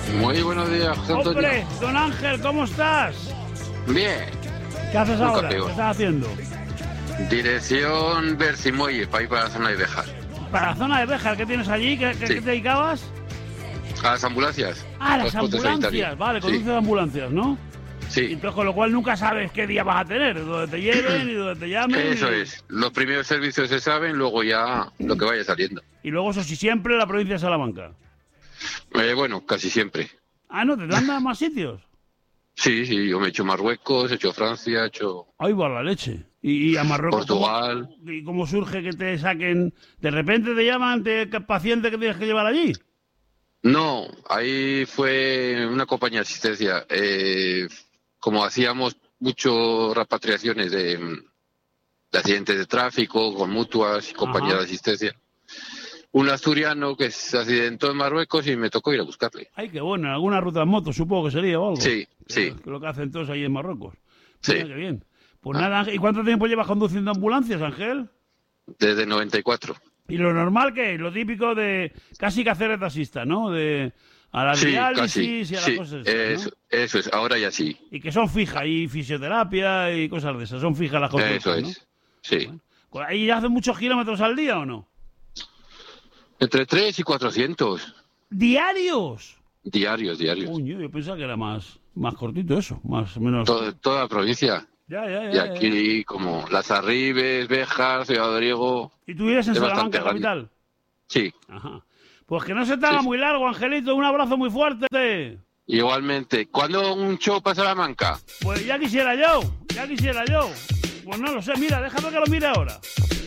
Muy buenos días, José Antonio. Hombre, don Ángel, ¿cómo estás? Bien. ¿Qué haces ahora? campeón. ¿Qué estás haciendo? Dirección Versimoye, para ir para la zona de Béjar. Para la zona de Béjar, ¿qué tienes allí? ¿Qué Sí. te dedicabas? A las ambulancias. Ah, las Transporte ambulancias. sanitario. Vale, conduces ambulancias, ¿no? Y Sí, entonces, con lo cual nunca sabes qué día vas a tener, dónde te lleven y dónde te llamen. eso y... es. Los primeros servicios se saben, luego ya lo que vaya saliendo. Y luego, eso sí, siempre la provincia de Salamanca. Bueno, casi siempre. Ah, ¿no? ¿Te dan a más sitios? Sí, yo me he hecho Marruecos, he hecho Francia, he hecho Ahí va la leche. Y a Marruecos. Portugal. ¿Y cómo surge que te saquen? ¿De repente te llaman paciente que tienes que llevar allí? No, ahí fue una compañía de asistencia. Como hacíamos muchas repatriaciones de accidentes de tráfico con mutuas y compañías Ajá. de asistencia. Un asturiano que se accidentó en Marruecos y me tocó ir a buscarle. Ay, qué bueno. En alguna ruta de moto, supongo que sería o algo. Sí, sí. Que lo que hacen todos ahí en Marruecos. Sí. Mira, qué bien. Pues nada, Ángel. ¿Y cuánto tiempo llevas conduciendo ambulancias, Ángel? Desde el 94. Y lo normal que es, lo típico de casi que hacer de taxista, ¿no? A la Sí, diálisis casi. y a Sí, las cosas esas, ¿no? eso es. Ahora ya sí. Y que son fijas, y fisioterapia y cosas de esas. Son fijas las cosas. Eso es. Sí. Bueno, ¿ahí hacen muchos kilómetros al día o no? Entre 3 y 400 ¿Diarios? diarios. Coño, yo pensaba que era más cortito eso, más o menos. Toda la provincia. Ya. Y aquí, como Las Arribes, Béjar, Ciudad Rodrigo. ¿Y tú vives en es Salamanca, bastante capital? Sí. Ajá. Pues que no se te haga Sí. muy largo, Angelito. Un abrazo muy fuerte. Igualmente. ¿Cuándo un show para Salamanca? Pues ya quisiera yo. Pues no lo sé. Mira, déjame que lo mire ahora.